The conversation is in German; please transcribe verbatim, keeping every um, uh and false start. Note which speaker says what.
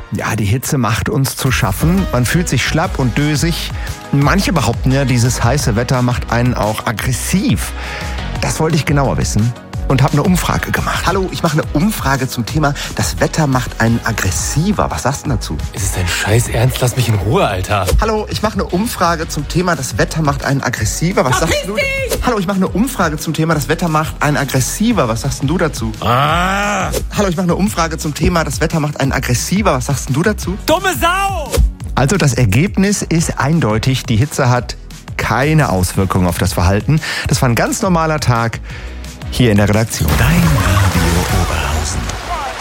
Speaker 1: Ja, die Hitze macht uns zu schaffen. Man fühlt sich schlapp und dösig. Manche behaupten ja, dieses heiße Wetter macht einen auch aggressiv. Das wollte ich genauer wissen und habe eine Umfrage gemacht.
Speaker 2: Hallo, ich mache eine Umfrage zum Thema, das Wetter macht einen aggressiver. Was sagst du dazu?
Speaker 3: Ist es dein Scheiß Ernst? Lass mich in Ruhe, Alter.
Speaker 2: Hallo, ich mache eine Umfrage zum Thema, das Wetter macht einen aggressiver. Was sagst du? Hallo, ich mache eine Umfrage zum Thema, das Wetter macht einen aggressiver. Was sagst denn du dazu?
Speaker 3: Ah!
Speaker 2: Hallo, ich mache eine Umfrage zum Thema, das Wetter macht einen aggressiver. Was sagst denn du dazu?
Speaker 3: Dumme Sau!
Speaker 1: Also das Ergebnis ist eindeutig. Die Hitze hat keine Auswirkungen auf das Verhalten. Das war ein ganz normaler Tag hier in der Redaktion.
Speaker 4: Dein Radio Oberhausen.